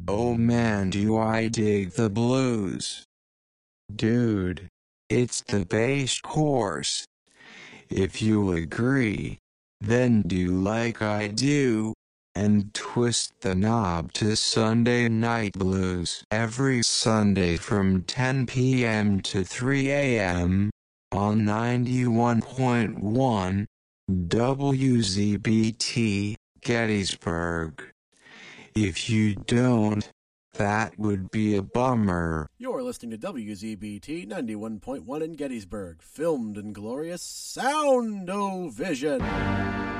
Oh man, do I dig the blues. Dude, it's the bass course. If you agree, then do like I do, and twist the knob to Sunday Night Blues every Sunday from 10 p.m. to 3 a.m. on 91.1 WZBT, Gettysburg. If you don't, that would be a bummer. You're listening to WZBT 91.1 in Gettysburg, filmed in glorious Sound-O-Vision.